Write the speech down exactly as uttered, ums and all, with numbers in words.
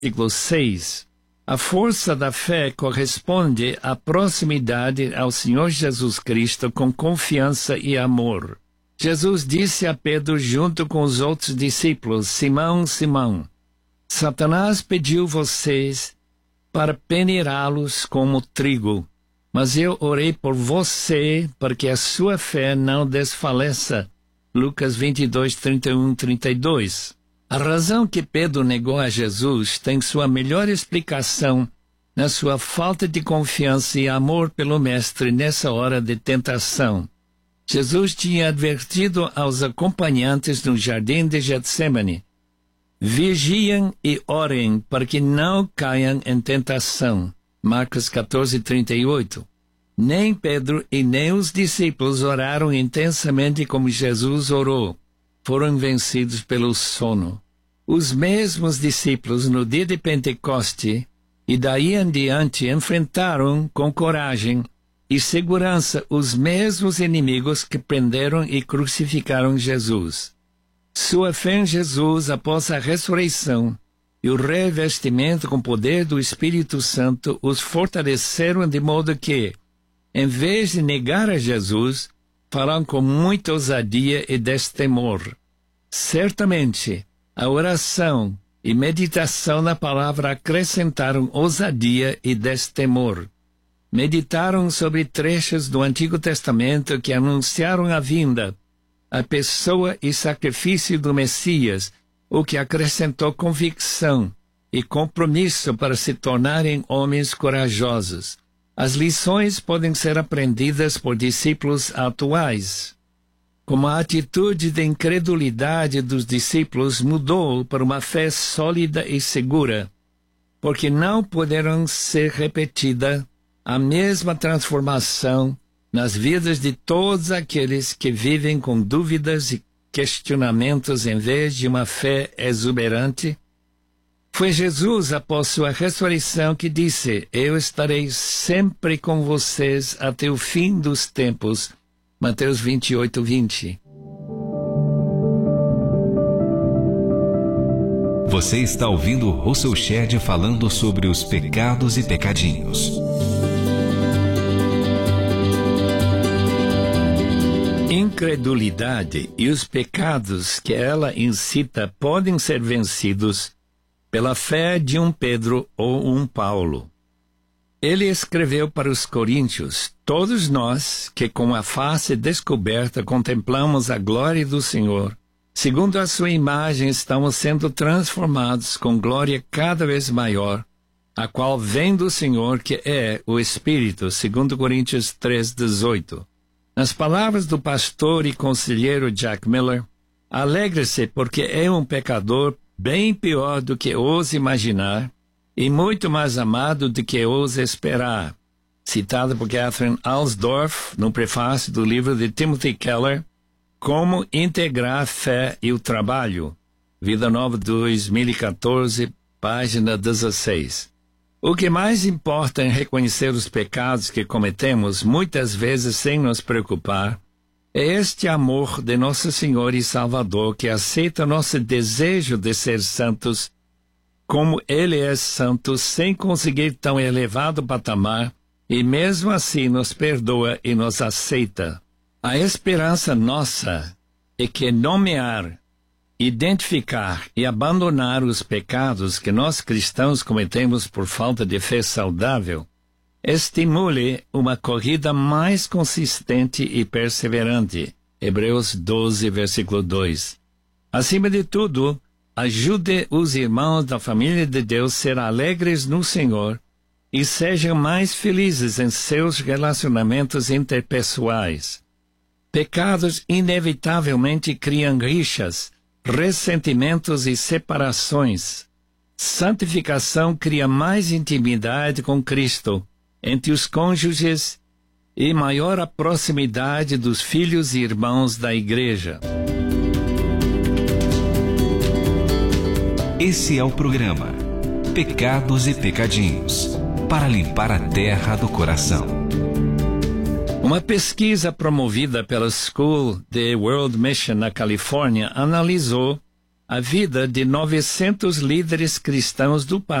versículo seis. A força da fé corresponde à proximidade ao Senhor Jesus Cristo com confiança e amor. Jesus disse a Pedro junto com os outros discípulos: Simão, Simão, Satanás pediu vocês para peneirá-los como trigo, mas eu orei por você para que a sua fé não desfaleça. Lucas vinte e dois, trinta e um, trinta e dois. A razão que Pedro negou a Jesus tem sua melhor explicação na sua falta de confiança e amor pelo Mestre nessa hora de tentação. Jesus tinha advertido aos acompanhantes no jardim de Getsemane: vigiem e orem para que não caiam em tentação. Marcos quatorze, trinta e oito. Nem Pedro e nem os discípulos oraram intensamente como Jesus orou. Foram vencidos pelo sono. Os mesmos discípulos no dia de Pentecoste e daí em diante enfrentaram com coragem e segurança os mesmos inimigos que prenderam e crucificaram Jesus. Sua fé em Jesus após a ressurreição e o revestimento com o poder do Espírito Santo os fortaleceram de modo que, em vez de negar a Jesus, falam com muita ousadia e destemor. Certamente, a oração e meditação na palavra acrescentaram ousadia e destemor. Meditaram sobre trechos do Antigo Testamento que anunciaram a vinda, a pessoa e sacrifício do Messias, o que acrescentou convicção e compromisso para se tornarem homens corajosos. As lições podem ser aprendidas por discípulos atuais. Como a atitude de incredulidade dos discípulos mudou para uma fé sólida e segura, porque não poderão ser repetida a mesma transformação nas vidas de todos aqueles que vivem com dúvidas e questionamentos em vez de uma fé exuberante. Foi Jesus, após sua ressurreição, que disse: eu estarei sempre com vocês até o fim dos tempos. Mateus vinte e oito, vinte. Você está ouvindo Russell Shedd falando sobre os pecados e pecadinhos. Incredulidade e os pecados que ela incita podem ser vencidos pela fé de um Pedro ou um Paulo. Ele escreveu para os coríntios: todos nós que com a face descoberta contemplamos a glória do Senhor, segundo a sua imagem estamos sendo transformados com glória cada vez maior, a qual vem do Senhor, que é o Espírito, segundo Coríntios três, dezoito. Nas palavras do pastor e conselheiro Jack Miller, alegre-se porque é um pecador bem pior do que ousa imaginar e muito mais amado do que ousa esperar. Citado por Catherine Alsdorf no prefácio do livro de Timothy Keller, Como Integrar a Fé e o Trabalho, Vida Nova dois mil e quatorze, página dezesseis. O que mais importa em reconhecer os pecados que cometemos, muitas vezes sem nos preocupar, é este amor de Nosso Senhor e Salvador, que aceita nosso desejo de ser santos, como Ele é santo, sem conseguir tão elevado patamar, e mesmo assim nos perdoa e nos aceita. A esperança nossa é que nomear, identificar e abandonar os pecados que nós cristãos cometemos por falta de fé saudável estimule uma corrida mais consistente e perseverante. Hebreus doze, versículo dois. Acima de tudo, ajude os irmãos da família de Deus a ser alegres no Senhor e sejam mais felizes em seus relacionamentos interpessoais. Pecados inevitavelmente criam rixas, ressentimentos e separações. Santificação cria mais intimidade com Cristo entre os cônjuges e maior a proximidade dos filhos e irmãos da igreja. Esse é o programa Pecados e Pecadinhos, para limpar a terra do coração. Uma pesquisa promovida pela School de World Mission na Califórnia analisou a vida de novecentos líderes cristãos do